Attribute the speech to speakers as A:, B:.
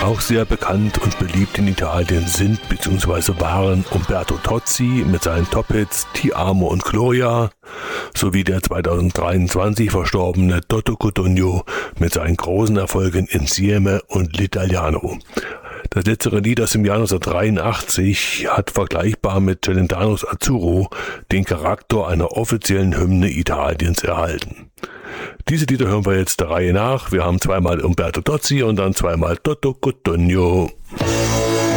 A: Auch sehr bekannt und beliebt in Italien sind bzw. waren Umberto Tozzi mit seinen Top-Hits Ti amo und Gloria sowie der 2023 verstorbene Toto Cutugno mit seinen großen Erfolgen Insieme und L'Italiano. Das letztere Lied aus dem Jahr 1983 hat vergleichbar mit Celendanos Azzurro den Charakter einer offiziellen Hymne Italiens erhalten. Diese Lieder hören wir jetzt der Reihe nach. Wir haben zweimal Umberto Tozzi und dann zweimal Toto Cutugno.